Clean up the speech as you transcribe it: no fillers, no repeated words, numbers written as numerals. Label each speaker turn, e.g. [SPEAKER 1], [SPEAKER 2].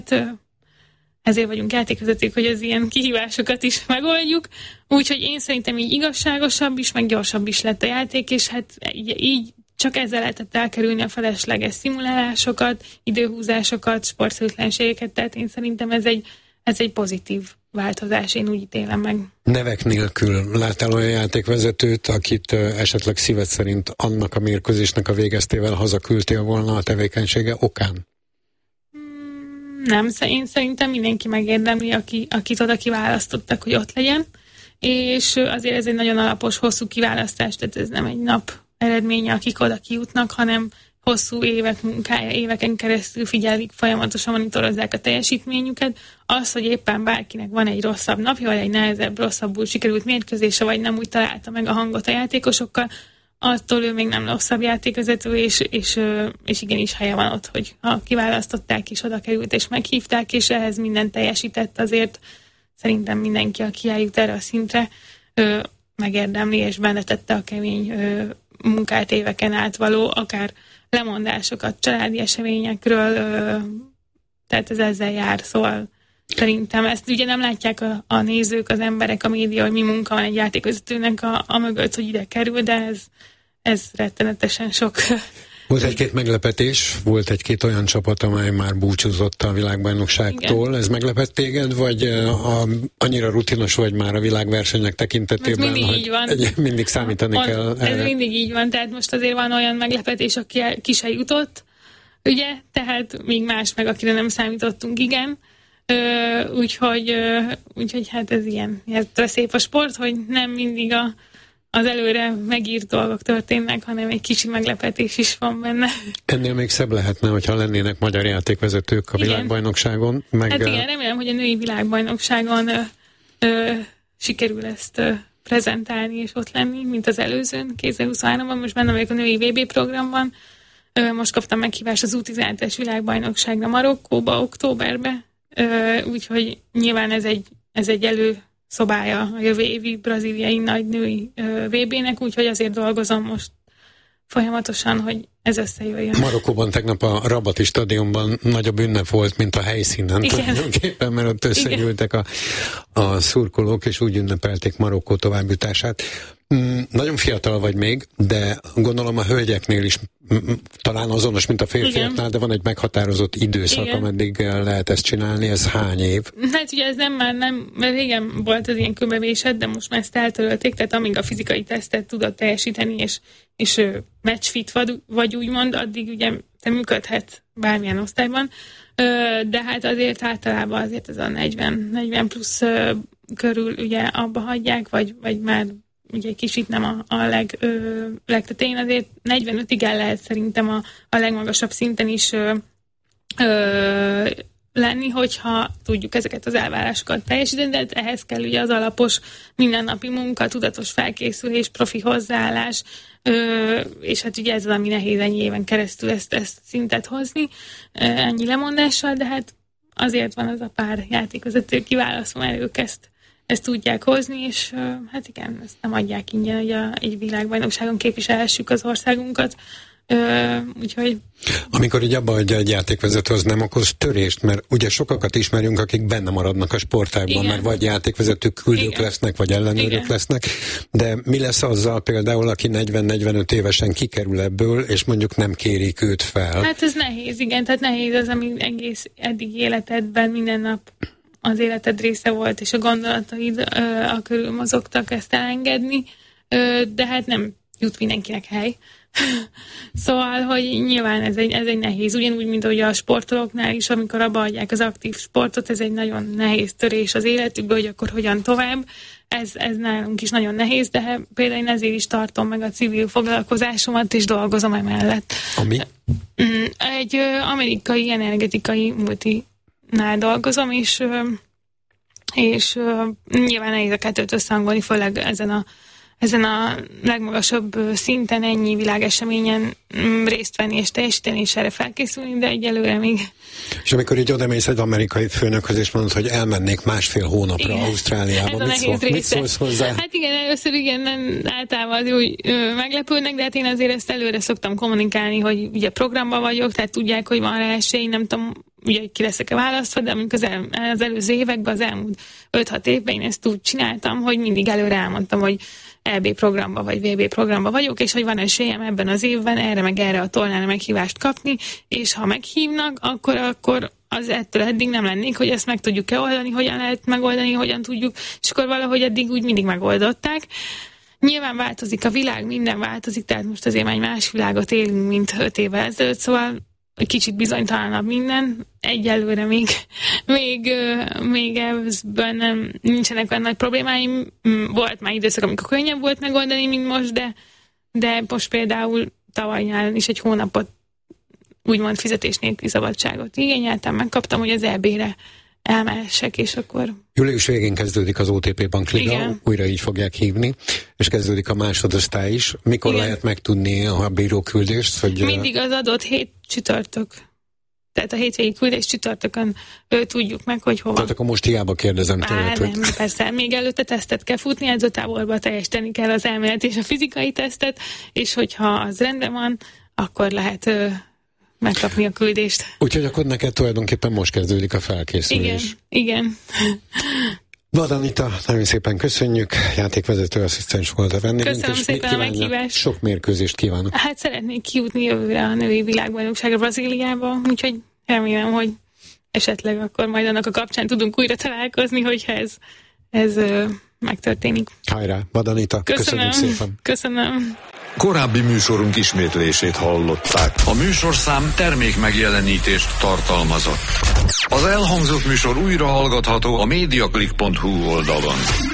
[SPEAKER 1] ezért vagyunk játékvezetők, hogy az ilyen kihívásokat is megoldjuk. Úgyhogy én szerintem így igazságosabb is, meg gyorsabb is lett a játék, és hát így csak ezzel lehetett elkerülni a felesleges szimulálásokat, időhúzásokat, sportszerűtlenségeket, tehát én szerintem ez egy pozitív változás, én úgy ítélem meg.
[SPEAKER 2] Nevek nélkül láttál olyan játékvezetőt, akit esetleg szíved szerint annak a mérkőzésnek a végeztével hazaküldtél volna a tevékenysége okán?
[SPEAKER 1] Nem, én szerintem mindenki megérdemli, akit oda kiválasztottak, hogy ott legyen, és azért ez egy nagyon alapos, hosszú kiválasztás, tehát ez nem egy nap eredménye, akik oda kijutnak, hanem hosszú évek munkája, éveken keresztül figyelik, folyamatosan monitorozzák a teljesítményüket. Az, hogy éppen bárkinek van egy rosszabb napja, vagy egy nehezebb, rosszabbul sikerült mérkőzése, vagy nem úgy találta meg a hangot a játékosokkal, attól ő még nem rosszabb játékvezető, és igenis helye van ott, hogy ha kiválasztották is, oda került és meghívták, és ehhez minden teljesített, azért szerintem mindenki, aki eljut erre a szintre, megérdemli, és benne tette a kemény munkát éveken át való, akár lemondásokat családi eseményekről, tehát ez ezzel jár, szóval szerintem ezt ugye nem látják a nézők, az emberek, a média, hogy mi munka van egy játékvezetőnek a mögött, hogy ide kerül, de ez rettenetesen sok.
[SPEAKER 2] Volt egy-két meglepetés, volt egy-két olyan csapat, amely már búcsúzott a világbajnokságtól. Igen. Ez meglepett téged, vagy annyira rutinos vagy már a világversenyek tekintetében?
[SPEAKER 1] Ez mindig így van.
[SPEAKER 2] Mindig számítani kell erre.
[SPEAKER 1] Ez mindig így van, tehát most azért van olyan meglepetés, aki ki se jutott, ugye? Tehát még más meg, akire nem számítottunk, igen. Úgyhogy hát ez ilyen. Ez szép a sport, hogy nem mindig az előre megírt dolgok történnek, hanem egy kicsi meglepetés is van benne.
[SPEAKER 2] Ennél még szebb lehetne, hogyha lennének magyar játékvezetők a világbajnokságon.
[SPEAKER 1] Hát igen, remélem, hogy a női világbajnokságon sikerül ezt prezentálni és ott lenni, mint az előzőn, 2023-ban. Most benne vagyok a női VB programban. Most kaptam meghívást az U17-es világbajnokságra Marokkóba, októberbe. Úgyhogy nyilván ez egy előszobája a jövő évi brazíliai nagy női VB-nek, úgyhogy azért dolgozom most folyamatosan, hogy ez összejöjjön.
[SPEAKER 2] Marokkóban tegnap a Rabati stadionban nagyobb ünnep volt, mint a helyszínen. Tulajdonképpen, mert ott összegyűltek a szurkolók, és úgy ünnepelték Marokkó továbbjutását. Nagyon fiatal vagy még, de gondolom a hölgyeknél is talán azonos, mint a férfiaknál, de van egy meghatározott időszak, igen, ameddig lehet ezt csinálni. Ez hány év?
[SPEAKER 1] Hát ugye ez nem, mert régen volt az ilyen köbevésed, de most már ezt eltörölték, tehát amíg a fizikai tesztet tudod teljesíteni, és matchfit vagy úgymond, addig ugye te működhetsz bármilyen osztályban, de hát azért általában azért ez a 40 plusz körül ugye abba hagyják, vagy már ugye egy kicsit nem a legtetején, azért 45-ig el lehet szerintem a legmagasabb szinten is lenni, hogyha tudjuk ezeket az elvárásokat teljesíteni, de ehhez kell ugye az alapos mindennapi munka, tudatos felkészülés, profi hozzáállás, és hát ugye ez az, ami nehéz ennyi éven keresztül ezt szintet hozni, ennyi lemondással, de hát azért van az a pár játékvezető kiválasztva, mert ők ezt tudják hozni, és hát igen, ezt nem adják ingyen, hogy egy világbajnokságon képviselhessük az országunkat. Úgyhogy...
[SPEAKER 2] Amikor így abba hagyja egy játékvezető, az nem okoz törést, mert ugye sokakat ismerünk, akik benne maradnak a sportágban, mert vagy játékvezetők küldők lesznek, vagy ellenőrök lesznek, de mi lesz azzal például, aki 40-45 évesen kikerül ebből, és mondjuk nem kérik őt fel?
[SPEAKER 1] Hát ez nehéz, igen, tehát nehéz az, ami egész eddig életedben minden nap az életed része volt, és a gondolataid a körül mozogtak, ezt elengedni, de hát nem jut mindenkinek hely. Szóval, hogy nyilván ez egy nehéz, ugyanúgy, mint ahogy a sportolóknál is, amikor abba adják az aktív sportot, ez egy nagyon nehéz törés az életükbe, hogy akkor hogyan tovább. Ez nálunk is nagyon nehéz, de például én ezért is tartom meg a civil foglalkozásomat, és dolgozom emellett.
[SPEAKER 2] Ami?
[SPEAKER 1] Egy amerikai energetikai multinál dolgozom, és nyilván nehéz a kettőt összehangolni, főleg ezen a legmagasabb szinten ennyi világeseményen részt venni és teljesíteni, és erre felkészülni, de egyelőre még...
[SPEAKER 2] És amikor így odamész egy amerikai főnökhöz, és mondod, hogy elmennék 1,5 hónapra Ausztráliába, mit szólsz hozzá?
[SPEAKER 1] Hát igen, először általában úgy meglepődnek, de hát én azért ezt előre szoktam kommunikálni, hogy ugye programban vagyok, tehát tudják, hogy van rá esély, nem tudom, ugye ki leszek-e választva, de amikor az előző években, az elmúlt 5-6 évben én ezt úgy csináltam, hogy mindig előre elmondtam, hogy EB programba vagy VB programba vagyok, és hogy van esélyem ebben az évben erre meg erre a tornára meghívást kapni, és ha meghívnak, akkor az ettől eddig nem lennék, hogy ezt meg tudjuk-e oldani, hogyan lehet megoldani, hogyan tudjuk, és akkor valahogy eddig úgy mindig megoldották. Nyilván változik a világ, minden változik, tehát most azért már egy más világot élünk, mint 5 évvel ezelőtt, szóval egy kicsit bizonytalanabb minden. Egyelőre még ebben nincsenek olyan nagy problémáim. Volt már időszak, amikor könnyebb volt megoldani, mint most, de most például tavaly nyáron is egy hónapot úgymond fizetés nélküli szabadságot igényeltem, megkaptam, hogy az EB-re elmehessek, és akkor...
[SPEAKER 2] Július végén kezdődik az OTP Bankliga,
[SPEAKER 1] igen.
[SPEAKER 2] Újra így fogják hívni, és kezdődik a másodosztály is. Mikor igen. lehet megtudni a bíróküldést? Hogy
[SPEAKER 1] mindig az adott hét csütörtök. Tehát a hétvégi küldés csütörtökön tudjuk meg, hogy hova.
[SPEAKER 2] Tehát akkor most hiába kérdezem tőled,
[SPEAKER 1] hogy... Nem, persze. Még előtte tesztet kell futni, edzőtáborba teljesíteni kell az elmélet és a fizikai tesztet, és hogyha az rendben van, akkor lehet megkapni a küldést.
[SPEAKER 2] Úgyhogy akkor neked tulajdonképpen most kezdődik a felkészülés.
[SPEAKER 1] Igen.
[SPEAKER 2] Vada Anita, nagyon szépen köszönjük, játékvezető asszisztens volt a vendégünk.
[SPEAKER 1] Köszönöm szépen a meghívást.
[SPEAKER 2] Sok mérkőzést kívánok.
[SPEAKER 1] Hát szeretnék kijutni jövőre a női világbajnokságra Brazíliába, úgyhogy remélem, hogy esetleg akkor majd annak a kapcsán tudunk újra találkozni, hogyha ez megtörténik.
[SPEAKER 2] Hajrá, Vada Anita, köszönjük szépen.
[SPEAKER 1] Köszönöm.
[SPEAKER 3] Korábbi műsorunk ismétlését hallották. A műsorszám termék megjelenítést tartalmazott. Az elhangzott műsor újra hallgatható a mediaclick.hu oldalon.